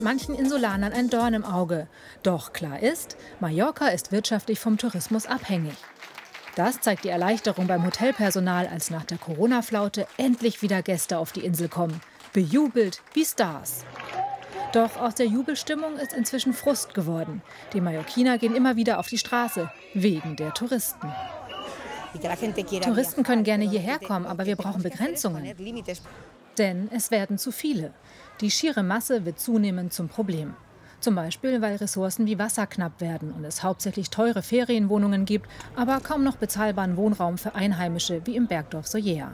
Manchen Insulanern ein Dorn im Auge. Doch klar ist, Mallorca ist wirtschaftlich vom Tourismus abhängig. Das zeigt die Erleichterung beim Hotelpersonal, als nach der Corona-Flaute endlich wieder Gäste auf die Insel kommen. Bejubelt wie Stars. Doch aus der Jubelstimmung ist inzwischen Frust geworden. Die Mallorquiner gehen immer wieder auf die Straße, wegen der Touristen. Touristen können gerne hierher kommen, aber wir brauchen Begrenzungen. Denn es werden zu viele. Die schiere Masse wird zunehmend zum Problem. Zum Beispiel, weil Ressourcen wie Wasser knapp werden und es hauptsächlich teure Ferienwohnungen gibt, aber kaum noch bezahlbaren Wohnraum für Einheimische wie im Bergdorf Sollea.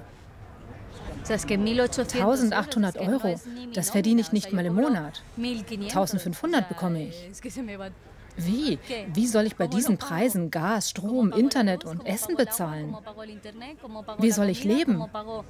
1.800 Euro, das verdiene ich nicht mal im Monat. 1.500 bekomme ich. Wie? Wie soll ich bei diesen Preisen Gas, Strom, Internet und Essen bezahlen? Wie soll ich leben?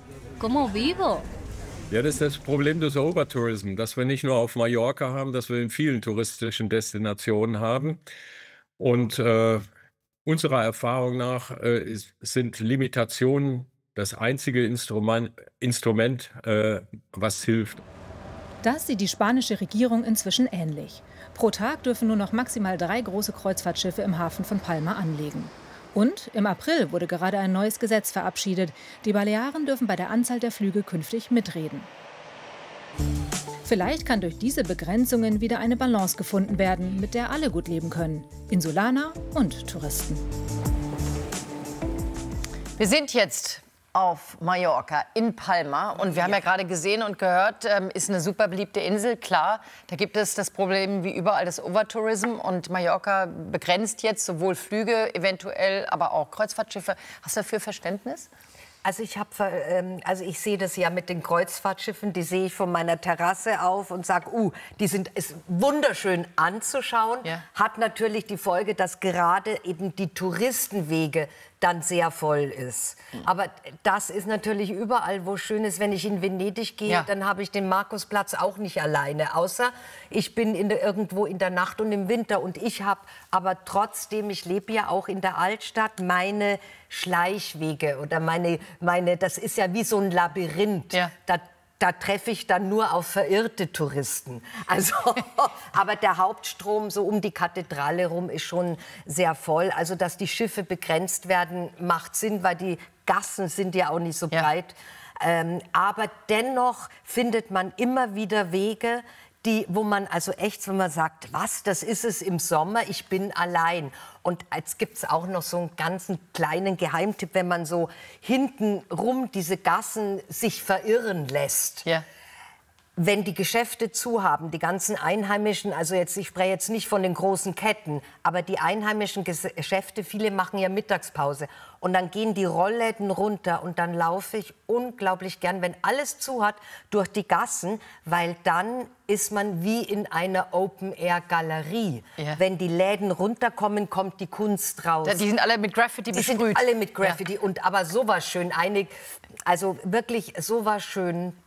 Ja, das ist das Problem des Overtourism, das wir nicht nur auf Mallorca haben, das wir in vielen touristischen Destinationen haben. Und unserer Erfahrung nach sind Limitationen das einzige Instrument, was hilft. Das sieht die spanische Regierung inzwischen ähnlich. Pro Tag dürfen nur noch maximal 3 große Kreuzfahrtschiffe im Hafen von Palma anlegen. Und im April wurde gerade ein neues Gesetz verabschiedet. Die Balearen dürfen bei der Anzahl der Flüge künftig mitreden. Vielleicht kann durch diese Begrenzungen wieder eine Balance gefunden werden, mit der alle gut leben können. Insulaner und Touristen. Wir sind jetzt auf Mallorca in Palma und wir haben ja gerade gesehen und gehört, ist eine super beliebte Insel, klar. Da gibt es das Problem wie überall des Overtourism und Mallorca begrenzt jetzt sowohl Flüge eventuell, aber auch Kreuzfahrtschiffe. Hast du dafür Verständnis? Also ich sehe das ja mit den Kreuzfahrtschiffen, die sehe ich von meiner Terrasse auf und sage, ist wunderschön anzuschauen. Ja. Hat natürlich die Folge, dass gerade eben die Touristenwege dann sehr voll ist. Aber das ist natürlich überall, wo schön ist. Wenn ich in Venedig gehe, dann habe ich den Markusplatz auch nicht alleine. Außer ich bin irgendwo in der Nacht und im Winter. Und ich habe aber trotzdem, ich lebe ja auch in der Altstadt, meine Schleichwege oder das ist ja wie so ein Labyrinth. Ja. Da treffe ich dann nur auf verirrte Touristen. Also, aber der Hauptstrom so um die Kathedrale rum ist schon sehr voll. Also, dass die Schiffe begrenzt werden, macht Sinn, weil die Gassen sind ja auch nicht so breit. Aber dennoch findet man immer wieder Wege, wo man also echt, wenn man sagt, was, das ist es im Sommer, ich bin allein. Und jetzt gibt es auch noch so einen ganz kleinen Geheimtipp, wenn man so hintenrum diese Gassen sich verirren lässt. Ja. Wenn die Geschäfte zu haben, die ganzen Einheimischen, also ich spreche jetzt nicht von den großen Ketten, aber die einheimischen Geschäfte, viele machen ja Mittagspause. Und dann gehen die Rollläden runter und dann laufe ich unglaublich gern, wenn alles zu hat, durch die Gassen, weil dann ist man wie in einer Open-Air-Galerie. Ja. Wenn die Läden runterkommen, kommt die Kunst raus. Die sind alle mit Graffiti besprüht. Die sind alle mit Graffiti und aber sowas schön. Also wirklich sowas schön.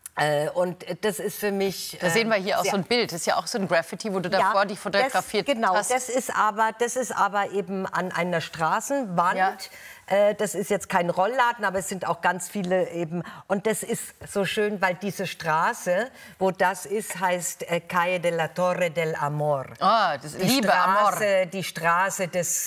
Und das ist für mich... Da sehen wir hier auch so ein Bild. Das ist ja auch so ein Graffiti, wo du davor dich fotografiert hast. Genau, das ist aber eben an einer Straßenwand. Ja. Das ist jetzt kein Rollladen, aber es sind auch ganz viele eben. Und das ist so schön, weil diese Straße, wo das ist, heißt Calle de la Torre del Amor. Ah, das Liebe, Amor. Die Straße des...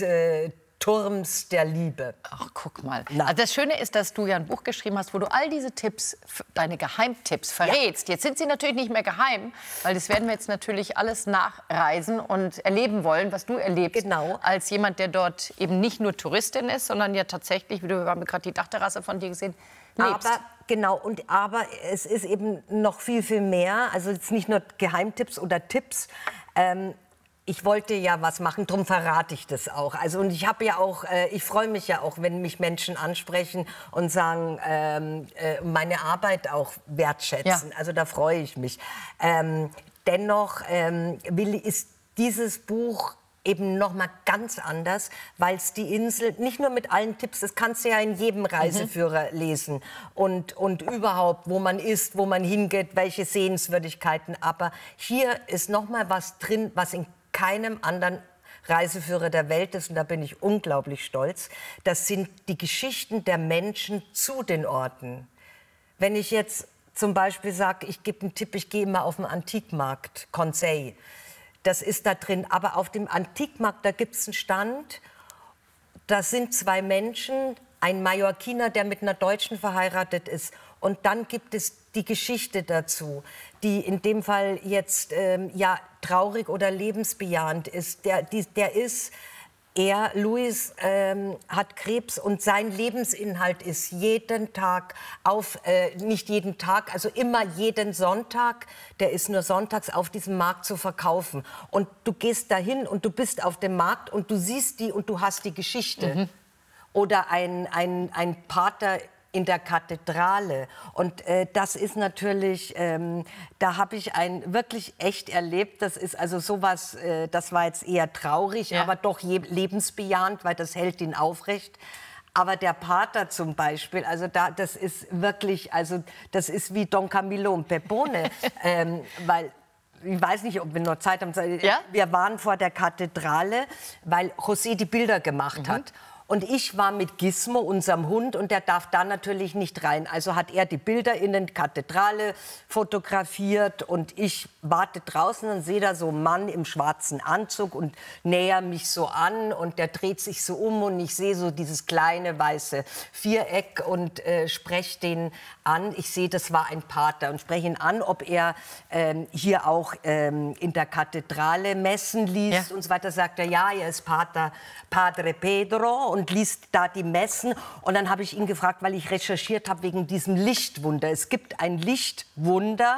Turms der Liebe. Ach, guck mal. Also das Schöne ist, dass du ja ein Buch geschrieben hast, wo du all diese Tipps, deine Geheimtipps verrätst. Ja. Jetzt sind sie natürlich nicht mehr geheim, weil das werden wir jetzt natürlich alles nachreisen und erleben wollen, was du erlebst. Genau. Als jemand, der dort eben nicht nur Touristin ist, sondern ja tatsächlich, wie wir haben gerade die Dachterrasse von dir gesehen, lebst. Aber es ist eben noch viel, viel mehr. Also jetzt nicht nur Geheimtipps oder Tipps. Ich wollte ja was machen, darum verrate ich das auch. Also und ich habe ja auch, ich freue mich ja auch, wenn mich Menschen ansprechen und sagen, meine Arbeit auch wertschätzen. Ja. Also da freue ich mich. Dennoch ist dieses Buch eben noch mal ganz anders, weil es die Insel nicht nur mit allen Tipps, das kannst du ja in jedem Reiseführer lesen und überhaupt, wo man ist, wo man hingeht, welche Sehenswürdigkeiten. Aber hier ist noch mal was drin, was in keinem anderen Reiseführer der Welt ist, und da bin ich unglaublich stolz. Das sind die Geschichten der Menschen zu den Orten. Wenn ich jetzt zum Beispiel sage, ich gebe einen Tipp, ich gehe immer auf den Antikmarkt, Conseil. Das ist da drin. Aber auf dem Antikmarkt, da gibt es einen Stand, da sind 2 Menschen, ein Mallorquiner, der mit einer Deutschen verheiratet ist. Und dann gibt es die Geschichte dazu, die in dem Fall jetzt ja, traurig oder lebensbejahend ist. Luis hat Krebs und sein Lebensinhalt ist jeden Tag nicht jeden Tag, also immer jeden Sonntag, der ist nur sonntags auf diesem Markt zu verkaufen. Und du gehst dahin und du bist auf dem Markt und du siehst die und du hast die Geschichte. Mhm. Oder ein Pater in der Kathedrale. Und das ist natürlich, da habe ich wirklich echt erlebt. Das ist also sowas, das war jetzt eher traurig, ja, aber doch lebensbejahend, weil das hält ihn aufrecht. Aber der Pater zum Beispiel, also das ist wirklich, also das ist wie Don Camillo und Pepone, weil ich weiß nicht, ob wir noch Zeit haben. Ja? Wir waren vor der Kathedrale, weil José die Bilder gemacht hat. Und ich war mit Gizmo, unserem Hund, und der darf da natürlich nicht rein. Also hat er die Bilder in der Kathedrale fotografiert und ich warte draußen und sehe da so einen Mann im schwarzen Anzug und näher mich so an und der dreht sich so um und ich sehe so dieses kleine weiße Viereck und spreche den an. Ich sehe, das war ein Pater und spreche ihn an, ob er hier auch in der Kathedrale Messen liest und so weiter. Sagt er, ja, er ist Padre Pedro und liest da die Messen. Und dann habe ich ihn gefragt, weil ich recherchiert habe wegen diesem Lichtwunder. Es gibt ein Lichtwunder,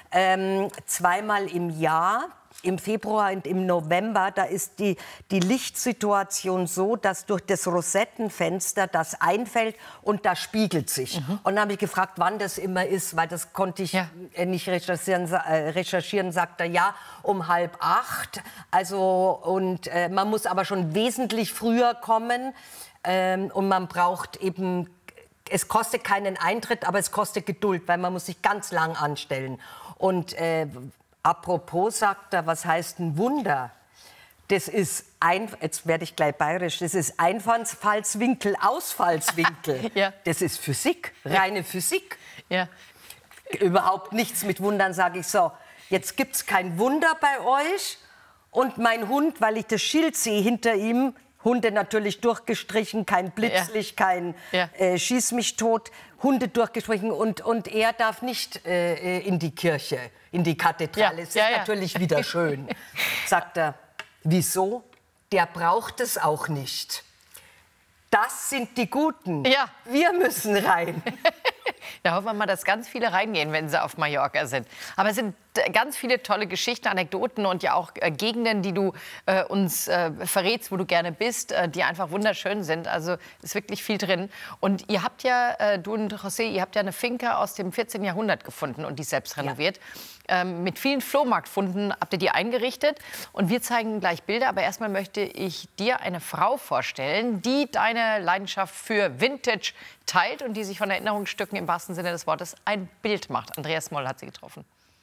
2-mal im Jahr. Im Februar und im November, da ist die Lichtsituation so, dass durch das Rosettenfenster das einfällt und das spiegelt sich. Und dann habe ich gefragt, wann das immer ist, weil das konnte ich nicht recherchieren. Sagt er, ja, um 7:30. Also, und man muss aber schon wesentlich früher kommen und man braucht eben, es kostet keinen Eintritt, aber es kostet Geduld, weil man muss sich ganz lang anstellen. Und apropos, sagt er, was heißt ein Wunder? Das ist, jetzt werde ich gleich bayerisch, das ist Einfallswinkel, Ausfallswinkel. Ja. Das ist Physik, reine Physik. Ja. Überhaupt nichts mit Wundern, sage ich so. Jetzt gibt es kein Wunder bei euch. Und mein Hund, weil ich das Schild sehe hinter ihm, Hunde natürlich durchgestrichen, kein Blitzlicht, kein Schieß mich tot, Hunde durchgestrichen und er darf nicht in die Kirche, in die Kathedrale. Es ist natürlich wieder schön. Sagt er, wieso? Der braucht es auch nicht. Das sind die Guten. Ja. Wir müssen rein. Da hoffen wir mal, dass ganz viele reingehen, wenn sie auf Mallorca sind. Aber es sind ganz viele tolle Geschichten, Anekdoten und ja auch Gegenden, die du uns verrätst, wo du gerne bist, die einfach wunderschön sind. Also ist wirklich viel drin. Und ihr habt ja, du und José, ihr habt ja eine Finca aus dem 14. Jahrhundert gefunden und die selbst renoviert. Ja. Mit vielen Flohmarktfunden habt ihr die eingerichtet. Und wir zeigen gleich Bilder. Aber erstmal möchte ich dir eine Frau vorstellen, die deine Leidenschaft für Vintage teilt und die sich von Erinnerungsstücken im wahrsten Sinne des Wortes ein Bild macht. Andreas Moll hat sie getroffen.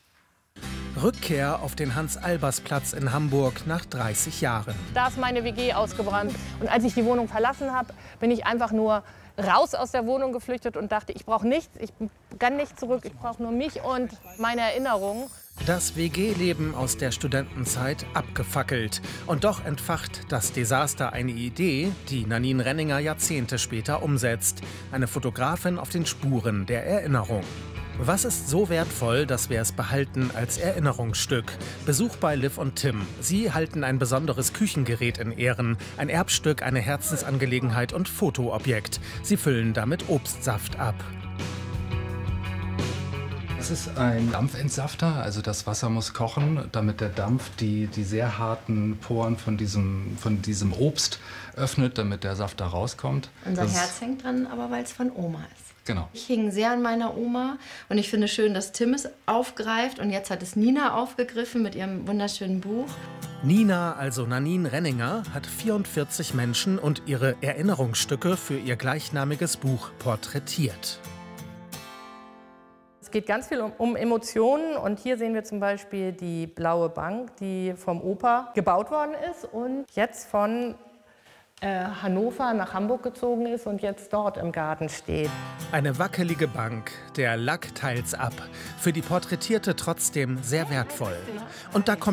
Rückkehr auf den Hans-Albers-Platz in Hamburg nach 30 Jahren. Da ist meine WG ausgebrannt. Und als ich die Wohnung verlassen habe, bin ich einfach nur raus aus der Wohnung geflüchtet und dachte, ich brauche nichts, ich kann nicht zurück, ich brauche nur mich und meine Erinnerungen. Das WG-Leben aus der Studentenzeit abgefackelt. Und doch entfacht das Desaster eine Idee, die Nanine Renninger Jahrzehnte später umsetzt. Eine Fotografin auf den Spuren der Erinnerung. Was ist so wertvoll, dass wir es behalten als Erinnerungsstück? Besuch bei Liv und Tim. Sie halten ein besonderes Küchengerät in Ehren. Ein Erbstück, eine Herzensangelegenheit und Fotoobjekt. Sie füllen damit Obstsaft ab. Das ist ein Dampfentsafter, also das Wasser muss kochen, damit der Dampf die sehr harten Poren von diesem Obst öffnet, damit der Saft da rauskommt. Unser Herz hängt dran, aber weil es von Oma ist. Genau. Ich hing sehr an meiner Oma und ich finde schön, dass Tim es aufgreift und jetzt hat es Nina aufgegriffen mit ihrem wunderschönen Buch. Nina, also Nanine Renninger, hat 44 Menschen und ihre Erinnerungsstücke für ihr gleichnamiges Buch porträtiert. Es geht ganz viel um Emotionen und hier sehen wir zum Beispiel die blaue Bank, die vom Opa gebaut worden ist und jetzt von Hannover nach Hamburg gezogen ist und jetzt dort im Garten steht. Eine wackelige Bank, der Lack teilt's ab. Für die Porträtierte trotzdem sehr wertvoll. Und da kommt